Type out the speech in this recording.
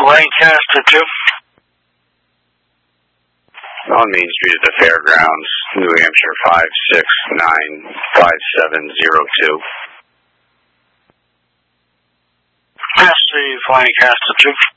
Lancaster 2. On Main Street at the Fairgrounds, New Hampshire 5695702. Receive Lancaster 2.